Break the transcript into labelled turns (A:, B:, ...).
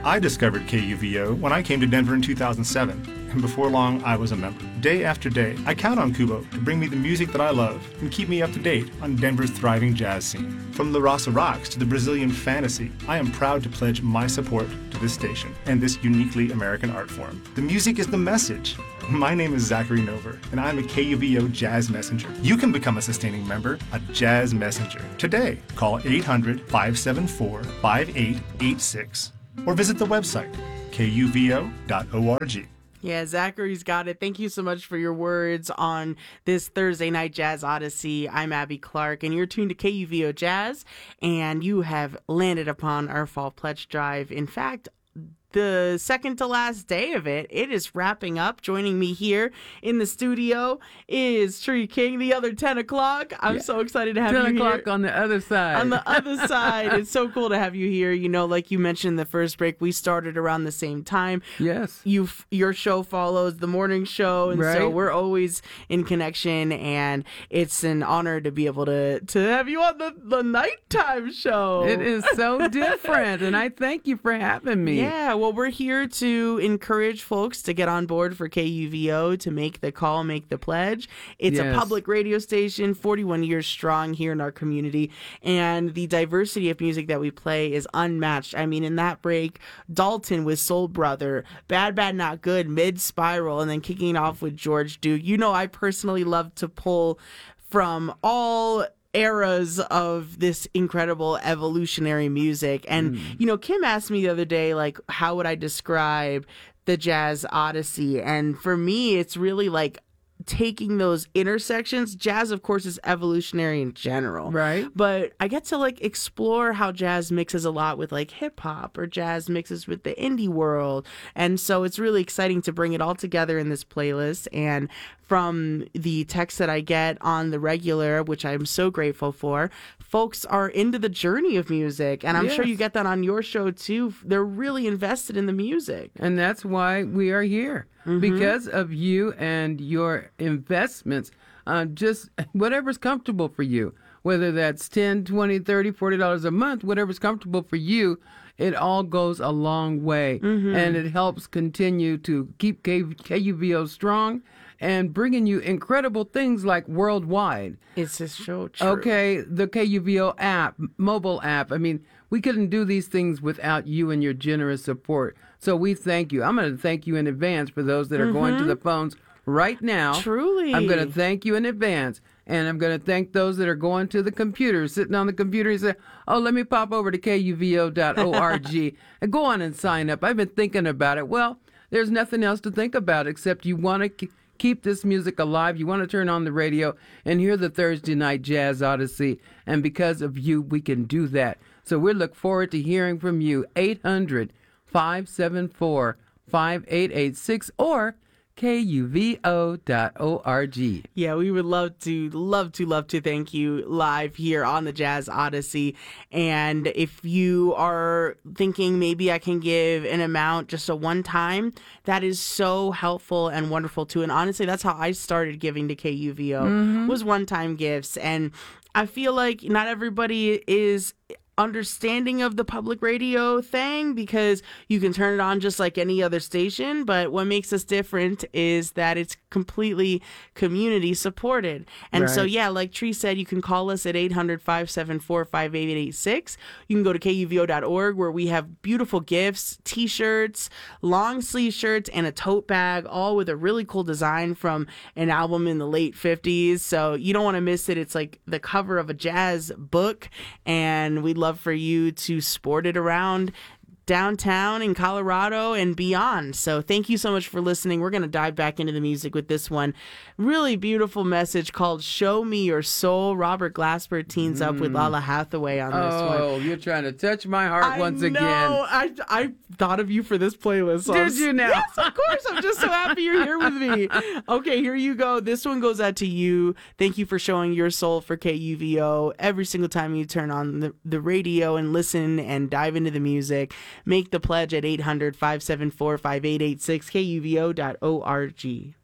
A: I discovered KUVO when I came to Denver in 2007, and before long, I was a member. Day after day, I count on Kubo to bring me the music that I love and keep me up to date on Denver's thriving jazz scene. From La Raça Rocks to the Brazilian Fantasy, I am proud to pledge my support to this station and this uniquely American art form. The music is the message. My name is Zachary Nover, and I'm a KUVO Jazz Messenger. You can become a sustaining member, a Jazz Messenger. Today, call 800-574-5886 or visit the website, kuvo.org.
B: Yeah, Zachary's got it. Thank you so much for your words on this Thursday Night Jazz Odyssey. I'm Abby Clark, and you're tuned to KUVO Jazz, and you have landed upon our Fall Pledge Drive. In fact, the second to last day of it. It is wrapping up. Joining me here in the studio is Tree King, the other 10 o'clock. I'm so excited to have you here.
C: 10 o'clock on the other side.
B: On the other side. It's so cool to have you here. You know, like you mentioned in the first break, we started around the same time.
C: Yes.
B: Your show follows the morning show, and
C: right.
B: So we're always in connection, and it's an honor to be able to have you on the nighttime show.
C: It is so different, and I thank you for having me.
B: Yeah, well, we're here to encourage folks to get on board for KUVO, to make the call, make the pledge. It's a public radio station, 41 years strong here in our community, and the diversity of music that we play is unmatched. I mean, in that break, Dalton with Soul Brother, Bad Bad Not Good, Mid Spiral, and then kicking off with George Duke. You know, I personally love to pull from all eras of this incredible evolutionary music. And, you know, Kim asked me the other day, like, how would I describe the Jazz Odyssey? And for me, it's really like taking those intersections. Jazz, of course, is evolutionary in general.
C: Right.
B: But I get to like explore how jazz mixes a lot with like hip hop, or jazz mixes with the indie world. And so it's really exciting to bring it all together in this playlist. And from the text that I get on the regular, which I'm so grateful for, folks are into the journey of music. And I'm sure you get that on your show too. They're really invested in the music.
C: And that's why we are here. Because of you and your investments, just whatever's comfortable for you, whether that's $10, $20, $30, $40 a month, whatever's comfortable for you, it all goes a long way. And it helps continue to keep KUVO strong and bringing you incredible things like worldwide.
B: It's just so true.
C: Okay, the KUVO app, mobile app. I mean, we couldn't do these things without you and your generous support. So we thank you. I'm going to thank you in advance for those that are going to the phones right now.
B: Truly.
C: I'm going to thank you in advance. And I'm going to thank those that are going to the computer, sitting on the computer and say, oh, let me pop over to kuvo.org and go on and sign up. I've been thinking about it. Well, there's nothing else to think about except you want to keep this music alive. You want to turn on the radio and hear the Thursday Night Jazz Odyssey. And because of you, we can do that. So we look forward to hearing from you. 800-574-5886 or kuvo.org.
B: Yeah, we would love to thank you live here on the Jazz Odyssey. And if you are thinking maybe I can give an amount just a one time, that is so helpful and wonderful too. And honestly, that's how I started giving to KUVO, was one-time gifts. And I feel like not everybody is understanding of the public radio thing, because you can turn it on just like any other station, but what makes us different is that it's completely community supported. And so like Tree said, you can call us at 800-574-5886. You can go to kuvo.org, where we have beautiful gifts, t-shirts, long sleeve shirts, and a tote bag, all with a really cool design from an album in the late 50s. So you don't want to miss it. It's like the cover of a jazz book, and we'd love for you to sport it around downtown in Colorado and beyond. So thank you so much for listening. We're going to dive back into the music with this one. Really beautiful message called Show Me Your Soul. Robert Glasper teams up with Lala Hathaway on this one.
C: Oh, you're trying to touch my heart once again.
B: I thought of you for this playlist. So
C: Did you now?
B: Yes, of course. I'm just so happy you're here with me. Okay, here you go. This one goes out to you. Thank you for showing your soul for KUVO every single time you turn on the radio and listen and dive into the music. Make the pledge at 800-574-5886, kuvo.org.